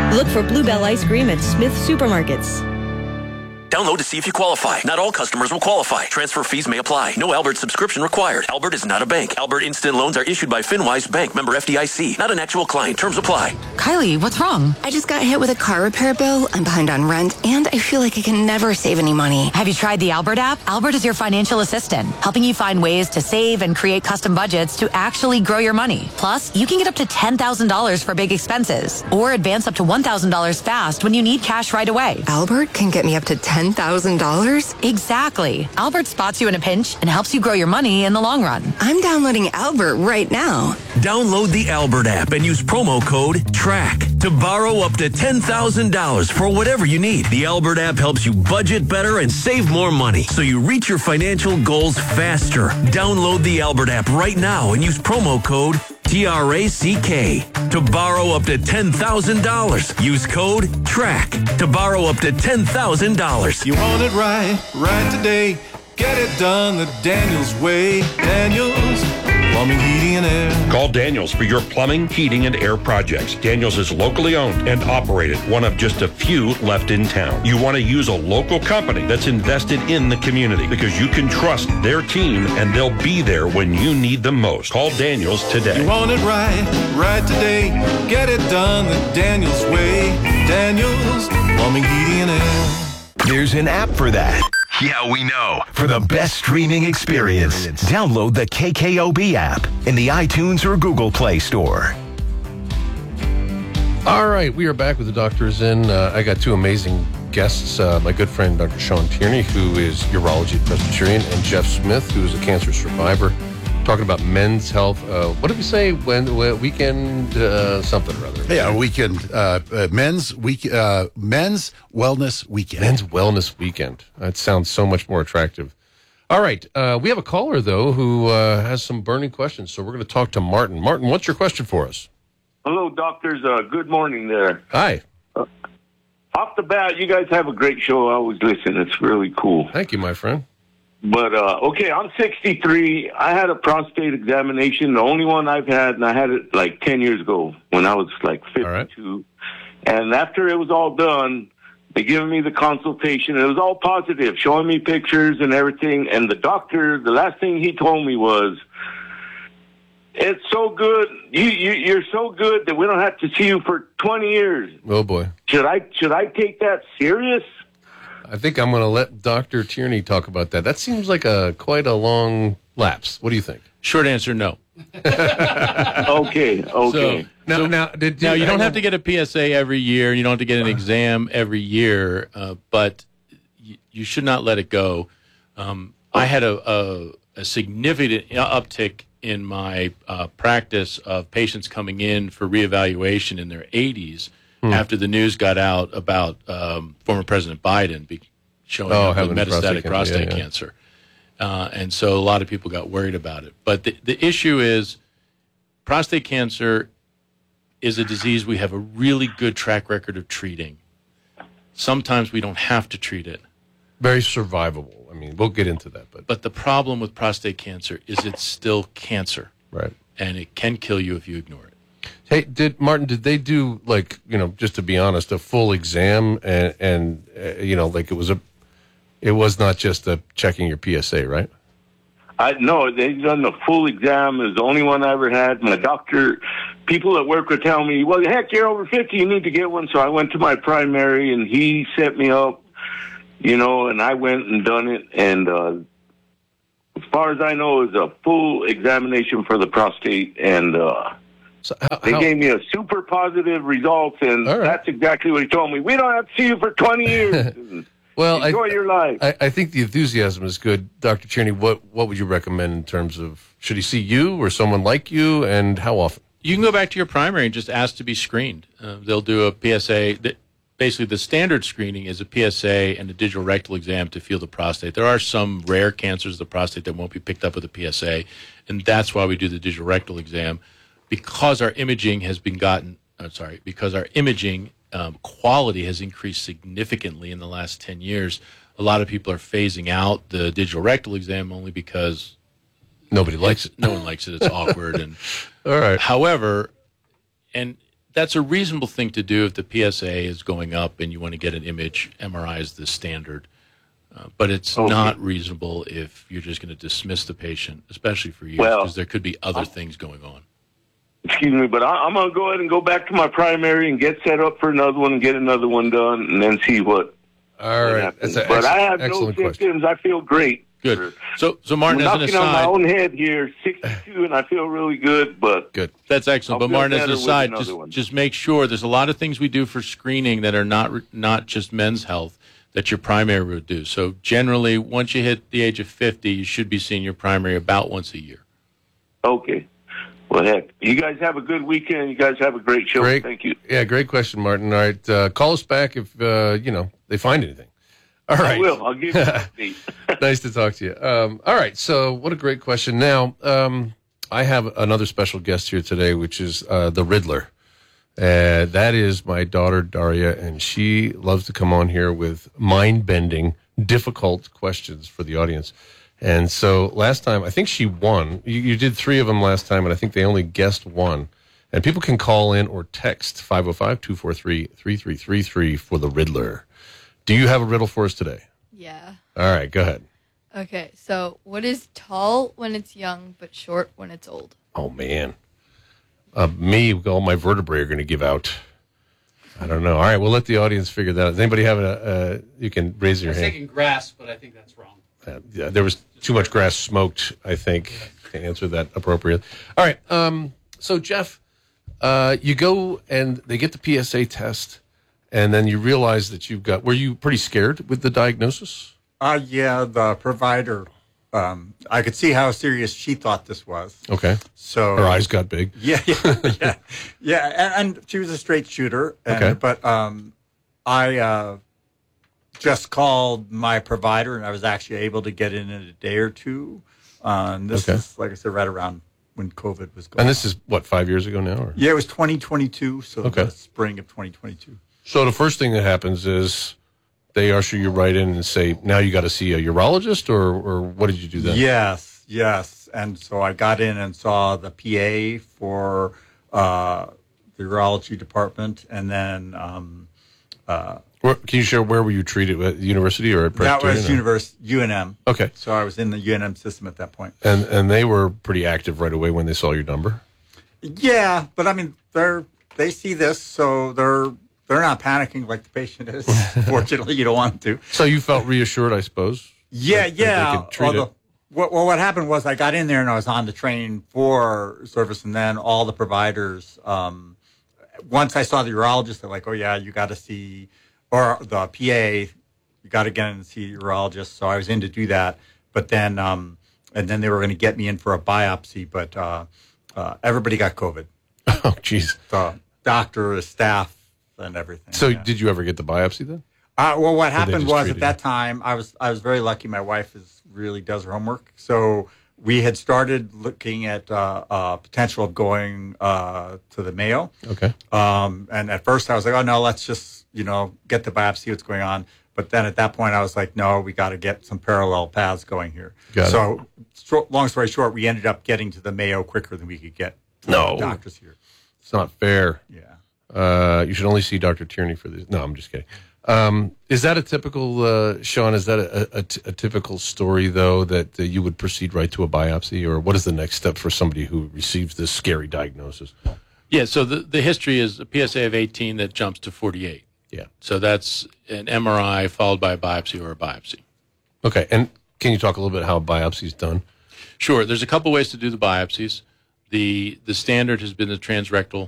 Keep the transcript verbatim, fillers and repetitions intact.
Look for Bluebell Ice Cream at Smith Supermarkets. Download to see if you qualify. Not all customers will qualify. Transfer fees may apply. No Albert subscription required. Albert is not a bank. Albert Instant Loans are issued by FinWise Bank, member F D I C. Not an actual client. Terms apply. Kylie, what's wrong? I just got hit with a car repair bill. I'm behind on rent, and I feel like I can never save any money. Have you tried the Albert app? Albert is your financial assistant, helping you find ways to save and create custom budgets to actually grow your money. Plus, you can get up to ten thousand dollars for big expenses, or advance up to one thousand dollars fast when you need cash right away. Albert can get me up to ten thousand dollars? Exactly. Albert spots you in a pinch and helps you grow your money in the long run. I'm downloading Albert right now. Download the Albert app and use promo code TRACK to borrow up to ten thousand dollars for whatever you need. The Albert app helps you budget better and save more money so you reach your financial goals faster. Download the Albert app right now and use promo code T R A C K to borrow up to ten thousand dollars. Use code TRACK to borrow up to ten thousand dollars. You want it right, right today. Get it done the Daniels way. Daniels Plumbing, Heating, and Air. Call Daniels for your plumbing, heating, and air projects. Daniels is locally owned and operated, one of just a few left in town. You want to use a local company that's invested in the community because you can trust their team and they'll be there when you need them most. Call Daniels today. You want it right, right today. Get it done the Daniels way. Daniels Plumbing, Heating, and Air. There's an app for that. Yeah, we know. For the best streaming experience, download the K K O B app in the iTunes or Google Play Store. All right, we are back with the doctors in. Uh, I got two amazing guests. Uh, my good friend, Doctor Sean Tierney, who is urology at Presbyterian, and Jeff Smith, who is a cancer survivor, talking about men's health. Uh, what did we say? When, when weekend uh, something or other? Yeah, weekend. Uh, uh, men's week. Uh, men's wellness weekend. Men's wellness weekend. That sounds so much more attractive. All right, uh, we have a caller though who uh, has some burning questions. So we're going to talk to Martin. Martin, what's your question for us? Hello, doctors. Uh, good morning there. Hi. Uh, off the bat, you guys have a great show. I always listen. It's really cool. Thank you, my friend. But, uh, okay, I'm sixty-three. I had a prostate examination, the only one I've had, and I had it like ten years ago when I was like fifty-two. Right. And after it was all done, they gave me the consultation. It was all positive, showing me pictures and everything. And the doctor, the last thing he told me was, it's so good. You, you, you're so good that we don't have to see you for twenty years. Oh, boy. Should I, should I take that serious? I think I'm going to let Doctor Tierney talk about that. That seems like a quite a long lapse. What do you think? Short answer, no. okay, okay. So, now, so, now, did, now, did, you don't have to get a P S A every year. You don't have to get an exam every year, uh, but you, you should not let it go. Um, I had a, a, a significant uptick in my uh, practice of patients coming in for reevaluation in their eighties. Hmm. After the news got out about um, former President Biden be showing oh, up with metastatic prostate, prostate yeah, yeah. cancer. Uh, and so a lot of people got worried about it. But the, the issue is prostate cancer is a disease we have a really good track record of treating. Sometimes we don't have to treat it. Very survivable. I mean, we'll get into that. But, but the problem with prostate cancer is it's still cancer. Right. And it can kill you if you ignore it. Hey, did Martin? Did they do like you know? Just to be honest, a full exam and and uh, you know, like it was a, it was not just a checking your P S A, right? I no, they done the full exam. It was the only one I ever had. My doctor, people at work were telling me, "Well, heck, you're over fifty. You need to get one." So I went to my primary, and he set me up. You know, and I went and done it. And uh, as far as I know, it was a full examination for the prostate, and. Uh, So how, they how, gave me a super positive result, and right. That's exactly what he told me. We don't have to see you for twenty years. Well, enjoy I, your life. I, I think the enthusiasm is good. Doctor Tierney, what, what would you recommend in terms of, should he see you or someone like you, and how often? You can go back to your primary and just ask to be screened. Uh, they'll do a P S A. That, basically, the standard screening is a P S A and a digital rectal exam to feel the prostate. There are some rare cancers of the prostate that won't be picked up with a P S A, and that's why we do the digital rectal exam. Because our imaging has been gotten, I'm sorry, because our imaging um, quality has increased significantly in the last ten years, a lot of people are phasing out the digital rectal exam only because nobody likes it. No one likes it. It's awkward. And all right. However, and that's a reasonable thing to do if the P S A is going up and you want to get an image. M R I is the standard. Uh, but it's Okay. not reasonable if you're just going to dismiss the patient, especially for years, Well, because there could be other things going on. Excuse me, but I, I'm going to go ahead and go back to my primary and get set up for another one and get another one done and then see what. All right. happens. That's an but ex- I have no excellent symptoms. I feel great. Good. So, so Martin, I'm as an knocking on my aside, own head here, sixty-two, and I feel really good. But good. That's excellent. I'll But feel Martin, as an better with aside, another just one. just make sure there's a lot of things we do for screening that are not not just men's health that your primary would do. So generally, once you hit the age of fifty, you should be seeing your primary about once a year. Okay. Well, heck, you guys have a good weekend. You guys have a great show. Great. Thank you. Yeah, great question, Martin. All right, uh, call us back if uh, you know they find anything. All right. I will. I'll give you an update. Nice to talk to you. Um, all right, so what a great question. Now, um, I have another special guest here today, which is uh, the Riddler. Uh, that is my daughter, Daria, and she loves to come on here with mind-bending, difficult questions for the audience. And so last time, I think she won. You, you did three of them last time, and I think they only guessed one. And people can call in or text five oh five, two four three, three three three three for the Riddler. Do you have a riddle for us today? Yeah. All right, go ahead. Okay, so what is tall when it's young but short when it's old? Oh, man. Uh, me, all my vertebrae are going to give out. I don't know. All right, we'll let the audience figure that out. Does anybody have a, uh, you can raise your I was hand. thinking grass, but I think that's wrong. Uh, yeah, there was too much grass smoked, I think, to answer that appropriately. All right, um, so Jeff, uh, you go and they get the P S A test, and then you realize that you've got, were you pretty scared with the diagnosis? Uh, yeah, the provider, um, I could see how serious she thought this was. Okay. So her eyes got big. Yeah, yeah, yeah. yeah and, and she was a straight shooter. And, Okay. But um, I uh, just called my provider, and I was actually able to get in in a day or two. Uh, and this Okay. is, like I said, right around when COVID was going And this is, what, five years ago now? Or? Yeah, it was twenty twenty-two, so Okay. the spring of twenty twenty-two. So the first thing that happens is they usher you right in and say, now you got to see a urologist, or, or what did you do then? Yes, yes. And so I got in and saw the P A for uh, the urology department, and then um, uh, Where, can you share where were you treated, at the university or at that Presbyterian? was or- univers- U N M. Okay. So I was in the U N M system at that point. And and they were pretty active right away when they saw your number. Yeah, but I mean, they're they see this, so they're they're not panicking like the patient is. Fortunately, you don't want them to. So you felt reassured, I suppose. Yeah, that- that yeah. They could treat Although, it. what, well, what happened was I got in there and I was on the train for service, and then all the providers, um, once I saw the urologist, they're like, "Oh yeah, you got to see," or the P A, "You got to get in and see the urologist." So I was in to do that, but then, um, and then they were going to get me in for a biopsy, but uh, uh, everybody got COVID. Oh, jeez. The doctor, the staff, and everything. So yeah. did you ever get the biopsy then? Uh, well, what Or they happened just was treated at that time, I was I was very lucky. My wife is really does her homework, so we had started looking at uh, uh, potential of going uh, to the Mayo. Okay. Um, and at first, I was like, "Oh no, let's just you know get the biopsy, what's going on." But then at that point, I was like, "No, we got to get some parallel paths going here." Got it. so, short, long story short, we ended up getting to the Mayo quicker than we could get to No. the doctors here. It's not fair. Yeah. Uh, you should only see Doctor Tierney for this. No, I'm just kidding. Um, is that a typical, uh, Sean, is that a, a, a typical story, though, that uh, you would proceed right to a biopsy? Or what is the next step for somebody who receives this scary diagnosis? Yeah, so the, the history is a P S A of eighteen that jumps to forty-eight. Yeah. So that's an M R I followed by a biopsy or a biopsy. Okay, and can you talk a little bit how a biopsy is done? Sure. There's a couple ways to do the biopsies. The the standard has been the transrectal